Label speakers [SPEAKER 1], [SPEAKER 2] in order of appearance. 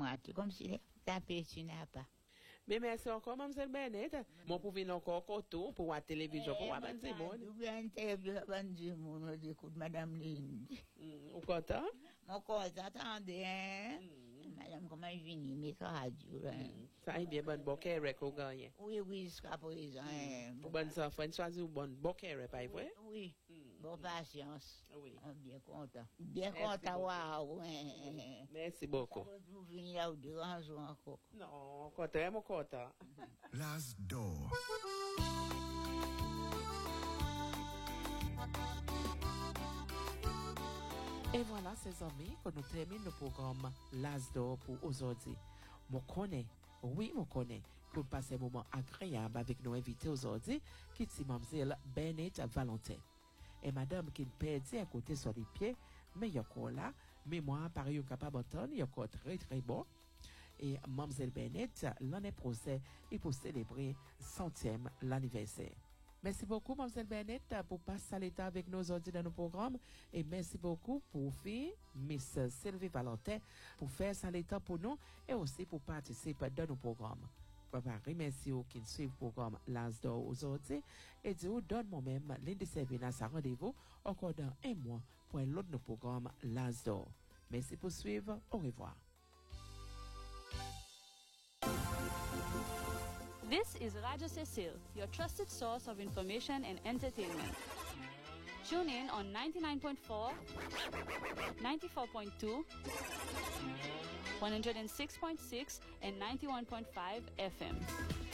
[SPEAKER 1] moitié, comme si la tu n'as pas.
[SPEAKER 2] Mais merci encore, Mademoiselle Bennett. Mon pour venir encore côté pour la télévision, pour voir du monde.
[SPEAKER 1] Je viens interview du monde, j'écoute Madame Lynn.
[SPEAKER 2] Ou content?
[SPEAKER 1] Mon content, attendez, hein? Madame, comment je viens, mais ça radio, hein?
[SPEAKER 2] Ça est bien, bon bokeh, qu'on gagne.
[SPEAKER 1] Oui, jusqu'à présent, hein?
[SPEAKER 2] Pour bonnes enfants, choisir un bon bokeh, pas vrai?
[SPEAKER 1] Oui, bonne patience.
[SPEAKER 2] Oui.
[SPEAKER 1] Bien content. Bien content, waouh, hein?
[SPEAKER 2] Merci beaucoup.
[SPEAKER 1] Vous venez là, vous dérangez encore.
[SPEAKER 2] Non, content, mon content.
[SPEAKER 3] Las d'or.
[SPEAKER 4] Et voilà, ces amis, que nous terminons le programme Las d'or pour aujourd'hui. Mon connais, pour passer un moment agréable avec nos invités aujourd'hui, qui est Mademoiselle Bennett Valentin. Et madame qui perdit à côté sur les pieds, mais il y a encore là, mais moi, pareil, capable d'entendre, il y a encore très, très bon. Et Mademoiselle Bennett, l'année prochaine, il pour célébrer 100e l'anniversaire. Merci beaucoup, Mademoiselle Bennett, pour passer à l'état avec nos auditeurs dans nos programmes. Et merci beaucoup pour fille, Miss Sylvie Valentin, pour faire ça l'état pour nous et aussi pour participer dans nos programmes. Papa, remercie aux qui suivent le programme Las d'or aujourd'hui et Dieu donne moi-même l'indécévine à sa rendez-vous encore dans un mois pour un autre programme Las d'or. Merci pour suivre. Au revoir.
[SPEAKER 5] This is Radio Cecile, your trusted source of information and entertainment. Tune in on 99.4, 94.2, 106.6, and 91.5 FM.